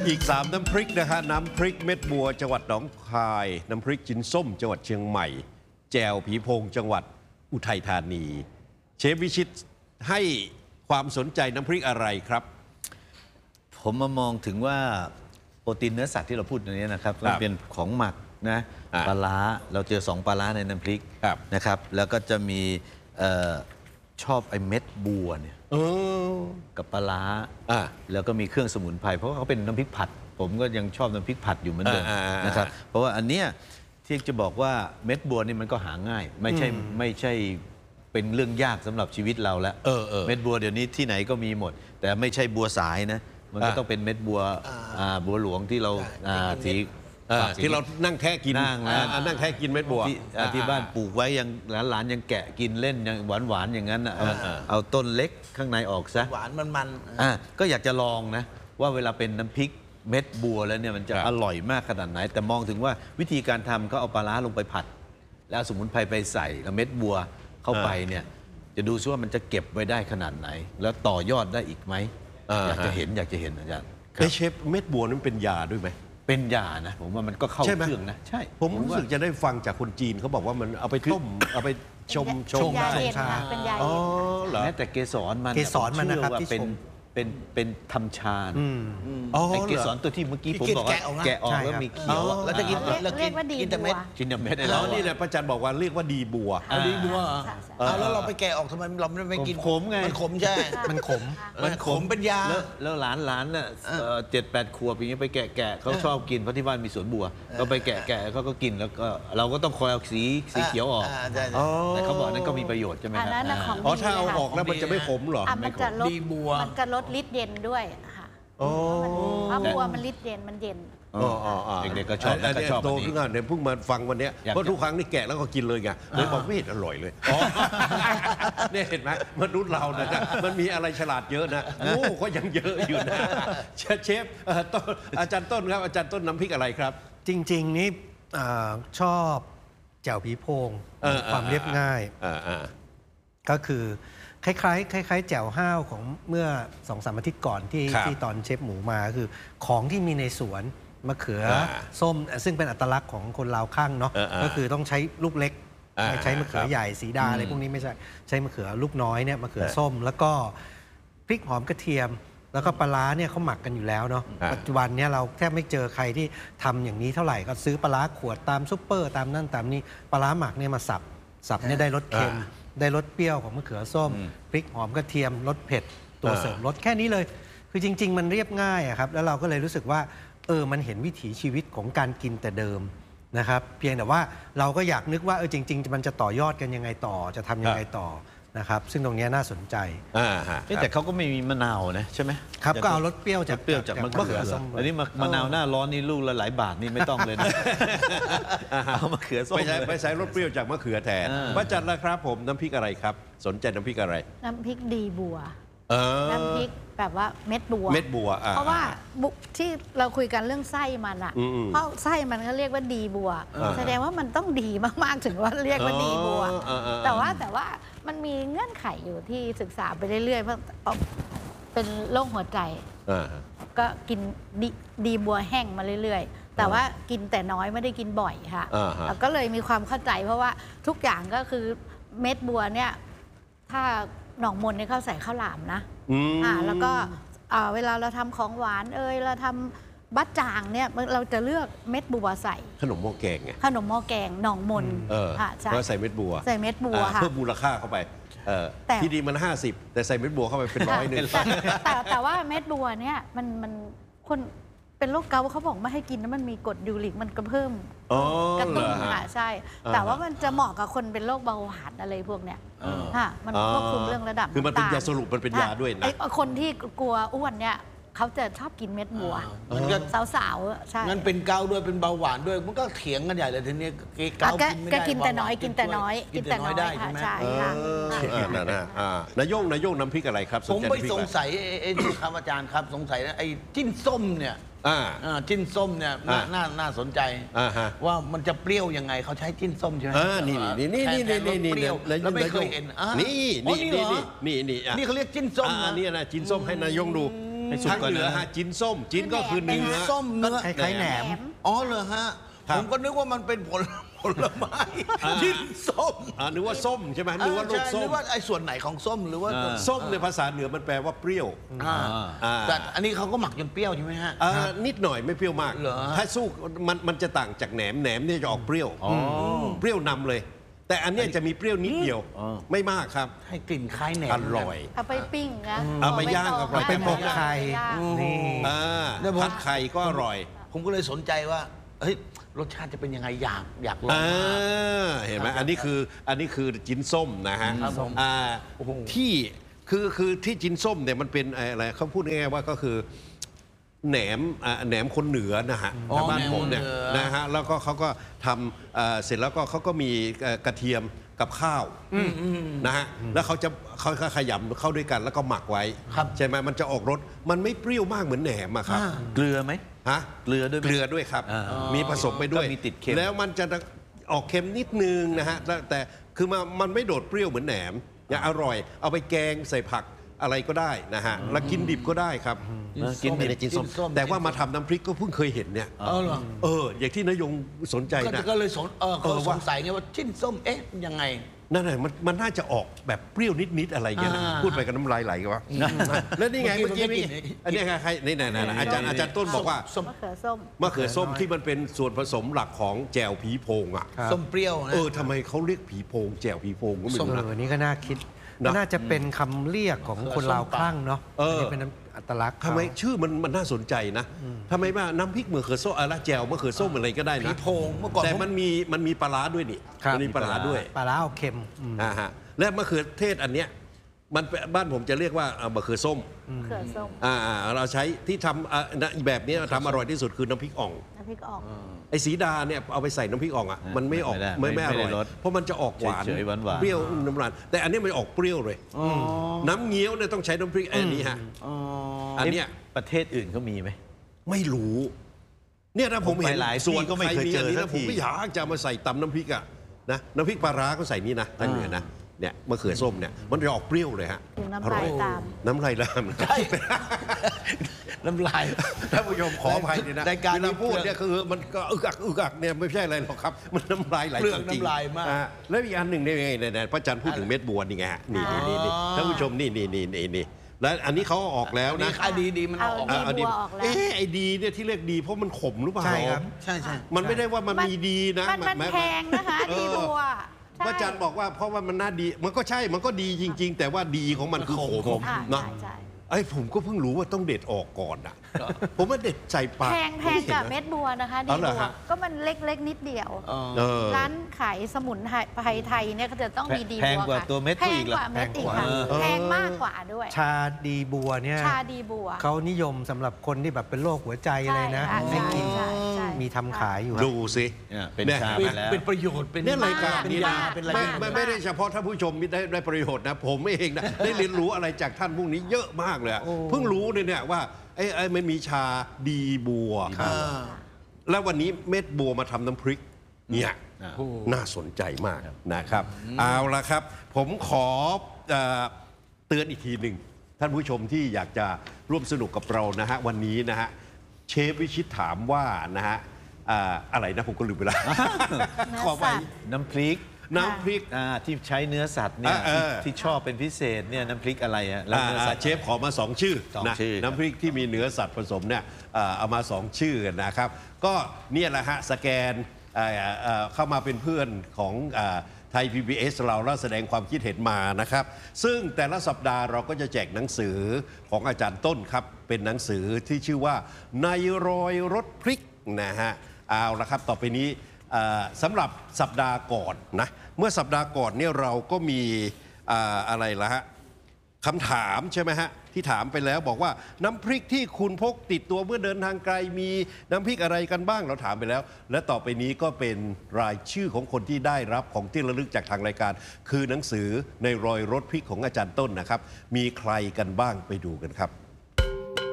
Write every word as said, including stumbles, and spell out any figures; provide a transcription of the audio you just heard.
อีกสามน้ำพริกนะฮะน้ำพริกเม็ดบัวจังหวัดหนองคายน้ำพริกจินส้มจังหวัดเชียงใหม่แจ่วผีโพงจังหวัดอุทัยธานีเชฟวิชิตให้ความสนใจน้ำพริกอะไรครับผมมามองถึงว่าโปรตีนเนื้อสัตว์ที่เราพูดในนี้นะครับมันเป็นของหมักนะปลาร้าเราเจอสองปลาร้าในน้ำพริกนะครับแล้วก็จะมีชอบไอ้เม็ดบัวเนี่ยกับปลาร้าแล้วก็มีเครื่องสมุนไพรเพราะว่าเขาเป็นน้ำพริกผัดผมก็ยังชอบน้ำพริกผัดอยู่เหมือนเดิมนะครับเพราะว่าอันเนี้ยที่จะบอกว่าเม็ดบัวนี่มันก็หาง่ายไม่ใช่ไม่ใช่เป็นเรื่องยากสำหรับชีวิตเราแล้วเม็ดบัวเดี๋ยวนี้ที่ไหนก็มีหมดแต่ไม่ใช่บัวสายนะมันก็ต้องเป็นเม็ดบัวบัวหลวงที่เราสีที่เรานั่งแค่กินนั่งแค่กินเม็ดบัวที่บ้านปลูกไว้ยังหลานๆยังแกะกินเล่นยังหวานๆอย่างนั้นเอาต้นเล็กข้างในออกซะหวานมันๆก็อยากจะลองนะว่าเวลาเป็นน้ำพริกเม็ดบัวแล้วเนี่ยมันจะอร่อยมากขนาดไหนแต่มองถึงว่าวิธีการทำเขาเอาปลาร้าลงไปผัดแล้วสมุนไพรไปใส่แล้วเม็ดบัวเข้าไปเนี่ยจะดูซิว่ามันจะเก็บไว้ได้ขนาดไหนแล้วต่อยอดได้อีกไหมอยากจะเห็นอยากจะเห็นอาจารย์เชฟเม็ดบัวนั้นเป็นยาด้วยไหมเป็นยานะผมว่ามันก็เข้าเครื่องนะใช่ผมรู้สึกจะได้ฟังจากคนจีนเขาบอกว่ามันเอาไปต้มเอาไปชมชงได้เป็นยาเย็นแม้แต่เกสรมันเกสรมันนะครับที่เป็นเป็นเป็นทำชาไอ้เกสรตัวที่เมื่อกี้ผมบอกว่าแกะออกแล้วมีเขียวแล้วจะกินแล้วกินกินแต่เม็ดกินแต่เม็ดแล้วนี่แหละพระอาจารย์บอกว่าเรียกว่าดีบัวดีบัวแล้วเราไปแกะออกทำไมเราไม่กินขมไงมันขมใช่มันขมมันขมเป็นยาแล้วหลานหลานน่ะเจ็ดแปดขวบอย่างเงี้ยไปแกะแกะเขาชอบกินเพราะที่บ้านมีสวนบัวก็ไปแกะแกะเขาก็กินแล้วก็เราก็ต้องคอยเอาสีสีเขียวออกแต่เขาบอกนั่นก็มีประโยชน์ใช่ไหมครับอ๋อถ้าเอาออกแล้วมันจะไม่ขมหรอมันจะลดมันจะลดฤทธิ์เย็นด้วยค่ะเพราะบัวมันฤทธิ์เย็นมันเย็นเด็กๆก็ชอบก็ชอบโตขึ้นมาเนี่ยเพิ่งมาฟังวันนี้เพราะทุกครั้งนี่แกะแล้วก็กินเลยไงเลยบอกไม่เห็นอร่อยเลยเนี่ยเห็นไหมมนุษย์เรานะมันมีอะไรฉลาดเยอะนะโอ้ก็ยังเยอะอยู่นะเชฟต้นอาจารย์ต้นครับอาจารย์ต้นน้ำพริกอะไรครับจริงๆนี่ชอบแจ่วผีโพงความเรียบง่ายก็คือคล้ายๆคล้ายๆแจ่วห้าวของเมื่อสองสามอาทิตย์ก่อนที่ที่ตอนเชฟหมูมาคือของที่มีในสวนมะเขือส้มซึ่งเป็นอัตลักษณ์ของคนลาวข้างเนาะก็คือต้องใช้ลูกเล็กไม่ใช้มะเขือใหญ่สีดาอะไรพวกนี้ไม่ใช่ใช้มะเขือลูกน้อยเนี่ยมะเขือส้มแล้วก็พริกหอมกระเทียมแล้วก็ปลาร้าเนี่ยเขาหมักกันอยู่แล้วเนาะปัจจุบันเนี่ยเราแทบไม่เจอใครที่ทำอย่างนี้เท่าไหร่ก็ซื้อปลาร้าขวดตามซุปเปอร์ตามนั่นตามนี้ปลาร้าหมักเนี่ยมาสับสับเนี่ยได้รสเค็มได้รสเปรี้ยวของมะเขือส้มพริกหอมกระเทียมรสเผ็ดตัวเสริมรสแค่นี้เลยคือจริงๆมันเรียบง่ายครับแล้วเราก็เลยรู้สึกว่าเออมันเห็นวิถีชีวิตของการกินแต่เดิมนะครับเพียงแต่ว่าเราก็อยากนึกว่าเออจริงๆมันจะต่อยอดกันยังไงต่อจะทำยังไงต่อนะครับซึ่งตรงนี้น่าสนใจแต่เขาก็ไม่มีมะนาวนะใช่ไหมครับก็เอารสเปรี้ยวจากเปรี้ยวจากมะเขือส้มอันนี้มะนาวหน้าร้อนนี่ลูกละหลายบาทนี่ไม่ต้องเลยนะเอามะเขือส้มไปใช้ไปใช้รสเปรี้ยวจากมะเขือแทนพระจันทร์ละครับผมน้ำพริกอะไรครับสนใจน้ำพริกอะไรน้ำพริกดีบัวน้ำพริกแบบว่าเม็ดบัวเม็ดบัวเพราะว่าบุที่เราคุยกันเรื่องไส้มันอ่ะเพราะไส้มันก็เรียกว่าดีบัวแสดงว่ามันต้องดีมากๆถึงว่าเรียกว่าดีบัวแต่ว่าแต่ว่ามันมีเงื่อนไขอยู่ที่ศึกษาไปเรื่อยๆเพราะเป็นโรคหัวใจก็กินดีบัวแห้งมาเรื่อยๆแต่ว่ากินแต่น้อยไม่ได้กินบ่อยค่ะแล้วก็เลยมีความเข้าใจเพราะว่าทุกอย่างก็คือเม็ดบัวเนี่ยถ้าหนองมนเนี่ยเขาใส่ข้าวหลามนะอ่าแล้วก็เวลาเราทำของหวานเอยเราทำบัดจ่างเนี่ยเราจะเลือกเม็ดบัวใส่ขนมหม้อแกงไงขนมหม้อแกงหนองมนค่ะใช่ก็ใส่เม็ดบัวใส่เม็ดบัวค่ะเพิ่มมูลค่าเข้าไปที่ดีมันห้าสิบแต่ใส่เม็ดบัวเข้าไปเป็นร้อยหนึ่งแต่แต่ว่าเม็ดบัวเนี่ยมันมันคนเป็นโรคเกาต์เขาบอกไม่ให้กินแล้วมันมีกรดยูริกมันก็เพิ่มกระตุ้นค่ะใช่แต่ว่ามันจะเหมาะกับคนเป็นโรคเบาหวานอะไรพวกเนี้ยค่ะมันควบคุมเรื่องระดับคือมันเป็นยาสรุปมันเป็นยาด้วยนะไอ้คนที่กลัวอ้วนเนี่ยเขาจะชอบกินเม็ดบัวสาวๆใช่งั้นเป็นเกาด้วยเป็นเบาหวานด้วยมันก็เถียงกันใหญ่เลยทีนี้เกากินไม่ได้กินแต่น้อยกินแต่น้อยกินแต่น้อยได้ใช่ค่ะนั่นนะนายโยงนายโยงน้ำพริกอะไรครับผมไปสงสัยไอ้ที่ครับอาจารย์ครับสงสัยนะไอ้จิ้นส้มเนี่ยจิ้นส้มเนี่ยน่าน่าสนใจว่ามันจะเปรี้ยวยังไงเขาใช้จิ้นส้มใช่ไหมนี่นี่นี่นี่นี่นี่นี่แล้วไม่เคยเห็นนี่นี่นี่นี่นี่นี่นี่เขาเรียกจิ้นส้มอันนี้นะจิ้นส้มให้นายโยงดูให้สุกทางก่อนเหนือนะฮะจินส้มจินก็คือเนื้อส้มเนื้อคล้ายๆแหนมอ๋อเหรอฮะครับผมก็นึกว่ามันเป็นผลผลไม้ที่ส้มอ่านึกว่าส้มใช่ไหมนึกว่าลูกใช่ส้นึมกว่าไอ้ส่วนไหนของส้มหรือว่าอ่าส้มในภาษาเหนือมันแปลว่าเปรี้ยวอ่าอ่าแต่อันนี้เขาก็หมักจนเปรี้ยวใช่ไหมฮะอ่านิดหน่อยไม่เปรี้ยวมากเหรอถ้าสู้มันมันจะต่างจากแหนมแหนมเนี่ยจะออกเปรี้ยวเปรี้ยวนำเลย แต่อันเนี้ยจะมีเปรี้ยวนิดเดียวอ๋อไม่มากครับให้กลิ่นคล้ายแหนมอร่อยเอาไปปิ้งนะเอาไปย่างบเอาไปม่ไปต้งหมกไข่ย่างนี่อ่าแล้วผมผัดไข่ก็อร่อยผมก็เลยสนใจว่าเฮ้ยรสชาติจะเป็นยังไงอยากอยากลองอ่าเห็นไหมอันนี้คืออันนี้คือจินส้มนะฮะครับผมอ่าโอ้โหที่คือคือที่จินส้มเนี่ยมันเป็นอะไรเขาพูดง่ายๆว่าก็คือแหนมอ่าแหนมคนเหนือนะฮะอ๋อทางบ้านผมเนี่ยแหนมคนเหนือนะฮะแล้วก็เขาก็ทำอ่าเสร็จแล้วก็เขาก็มีเอ่อกระเทียมกับข้าวนะฮะแล้วเขาจะเขาเขาขยำเข้าด้วยกันแล้วก็หมักไว้ครับใช่ไหมมันจะออกรสมันไม่เปรี้ยวมากเหมือนแหนมอะครับเกลือไหมฮะเกลือด้วยไหมเกลือด้วยครับอ่ามีมีผสมไปด้วยก็มีติดเค็มแล้วมันจะออกเค็มนิดนึงนะฮะแต่แต่คือมันมันไม่โดดเปรี้ยวเหมือนแหนมอย่างอร่อย เอาไปแกงใส่ผักอะไรก็ได้นะฮะแล้วกินดิบก็ได้ครับเออกินดิบจินส้มแต่ว่ามาทำน้ำพริกก็เพิ่งเคยเห็นเนี่ยเออเหรอเอออย่างที่นายงสนใจก็นะก็เลยสนเออเขาเออสว่างสัยไงว่าชิ้นส้มเอ๊ะยังไงนั่นแหละมันมันน่าจะออกแบบเปรี้ยวนิด ๆ อะไรอย่างเงี้ยนะอ่าพูดไปกับน้ำลายไหลกันวะแล้วนี่ไงเมื่เมื่ออกี้กี้ผมได้นี่กลิ่นอันนี้ใครๆนี่ๆๆอาจารย์อาจารย์ต้นบอกว่าส้มมะเขือส้มมะเขือส้มที่มันเป็นส่วนผสมหลักของแจ่วผีโพงอ่ะครับส้มเปรี้ยวนะเออทำไมเขาเรียกผีโพงแจ่วผีโพงก็ไม่เอรู้นะอนี่ก็น่าคิดนะน่าจะเป็นคำเรียกของคนลาวคลั่งเนาะเอออันนี้เป็นอัตลักษณ์ทำไมชื่อมันมันน่าสนใจนะทำไมว่าน้ำพริกมะเขือส้มอะไรแจ่วมะเขือส้มอะไรก็ได้ผีนะโพงเมื่อก่อนแต่ผมมันมีมันมีปลาร้าด้วยนี่ครับมันมีปลาร้าด้วยปลาร้าเอาเค็มอืมอ่าฮะและมะเขือเทศอันเนี้ยมันเป็นบ้านผมจะเรียกว่าอ่ามะเขือส้มมะเขือส้มอ่าๆเราใช้ที่ทำอ่านะแบบนี้ทำอร่อยที่สุดคือน้ำพริกอ่องน้ำพริกอ่องไอ้สีดาเนี่ยเอาไปใส่น้ำพริกอ่องอ่ะมันไม่ออกไม่ไม่ได้ไม่อไม่ร่อยได้รสเพราะมันจะออกหวานเฉยๆหวานๆเปรี้ยวน้ำตาลแต่อันนี้มันออกเปรี้ยวเลยน้ำเงี้ยวเนี่ยต้องใช้น้ำพริกอันนี้ฮะอันเนี้ยประเทศอื่นเขามีไหมไม่รู้ เนี่ยถ้าผมเห็นผมไปหลายที่ส่วนก็ไม่เคยเจอใรนี้สันะกผมทีไม่อยากจะเอามาใส่ตำน้ำพริกอ่ะนะน้ำพริกปลาร้าก็ใส่นี่นะตั้งเหนือนะเนี่ยมะเขือส้มเนี่ยมันจะออกเปรี้ยวเลยฮะถึงน้ำอร่ลาอยยตามน้ำลายตามใช่น้ำลายท่านผู้ชมขออภัยเนี่ยนะรายการเวลาพูดนี้เนี่ยคือมันก็อึกอักอึกอักเนี่ยไม่ใช่อะไรหรอกครับ มันน้ำลายไหลเปลืองจริงๆน้ำลายมากอ่แล้วอีกอันหนึ่งเนี่ยไงเนี่ยๆพระอาจันทร์พูดถึงเม็ดบัวนี่ไงฮะนี่นี่นี่นี่อ๋อท่านผู้ชมนี่นี่นี่นี่นี่แล้วอันนี้เขาเอาออกแล้วอันนะนี้ขายดีดีมันเอาออกเอา ดีบัวออกแล้วเอ๊ะไอ้ดีเนี่ยที่เรียกดีเพราะมันขมหรือเปล่าใช่ครับใช่ใช่มันไม่ได้ว่ามันมีดีนะมันมันหายแพงนะคะเออดีบัวใช่พระอาจารย์บอกว่าเพราะว่ามันน่าดี มันก็ใช่ มันก็ดีจริง ๆ แต่ว่าดีของมันคือขมอ่าเนาะใช่ใช่ไอ้ผมก็เพิ่งรู้ว่าต้องเด็ดออกก่อนอ่ะ ผมว่าเด็ดใส่ปากแพงแพงกับเม็ดบัวนะคะดีเอาเหรอบัวฮะก็มันเล็กๆนิดเดียวเออร้านขายสมุนไพรไทยเนี่ยเขาจะต้องมีดีบัวแพงกว่าค่ะตัวเม็ดแพอีงกเหรอกว่าเม็ดอีกค่ะแพงกว่าแพงมากกว่าด้วยชาดีบัวเนี่ยชาดีบัวเขานิยมสำหรับคนที่แบบเป็นโรคหัวใจอะไรนะใช่ให้ค่ะกินใช่ใช่มีทำขายอยู่ครับดูสิเนี่ยเป็นเนี่ยชาเป็นมาแล้วเป็นประโยชน์เป็นเนี่ยรายการเป็นนี้ยานะเป็นอะไรไม่เป็นไม่ไม่ได้เฉพาะท่านผู้ชมได้ได้ประโยชน์นะ ผมเองนะ ได้เรียนรู้อะไรจากท่านพวกนี้เยอะมากเลยอะเพิ่งรู้เลยเนี่ยว่าไอ้ไอ้มันมีชาดีบัวอ่าแล้ววันนี้เม็ดบัวมาทำน้ำพริกเนี่ยอ่าน่าสนใจมากนะครับ เอาละครับ ผมขอเอ่อเตือนอีกทีหนึ่งท่านผู้ชมที่อยากจะร่วมสนุกกับเรานะฮะวันนี้นะฮะเชฟวิชิตถามว่านะฮะอ่าอะไรนะผมก็ลืมไปแล้วเนื้อขอไปสัตว์น้ำพริกน้ำพริกอ่าที่ใช้เนื้อสัตว์เนี่ยเออที่ที่ชอบเป็นพิเศษเนี่ยน้ำพริกอะไรอะแล้วเนื้อสัตว์เชฟขอมาสองชื่อสองนะชื่อครับน้ำพริกที่มีเนื้อสัตว์ผสมเนี่ยเอ่อเอามาสองชื่อนะครับ ก็เนี่ยแหละฮะสแกนเอ่อเอ่อเข้ามาเป็นเพื่อนของเอ่อไทย พี บี เอส เราแล้วแสดงความคิดเห็นมานะครับ ซึ่งแต่ละสัปดาห์เราก็จะแจกหนังสือของอาจารย์ต้นครับ เป็นหนังสือที่ชื่อว่าในรอยรถพริกนะฮะเอาละครับต่อไปนี้เอ่อสำหรับสัปดาห์ก่อนนะเมื่อสัปดาห์ก่อนเนี่ยเราก็มีอ่าอะไรละฮะ คำถามใช่ไหมฮะที่ถามไปแล้วบอกว่าน้ำพริกที่คุณพกติดตัวเมื่อเดินทางไกลมีน้ำพริกอะไรกันบ้างเราถามไปแล้ว และต่อไปนี้ก็เป็นรายชื่อของคนที่ได้รับของที่ระลึกจากทางรายการ คือหนังสือในรอยรถพริกของอาจารย์ต้นนะครับ มีใครกันบ้างไปดูกันครับ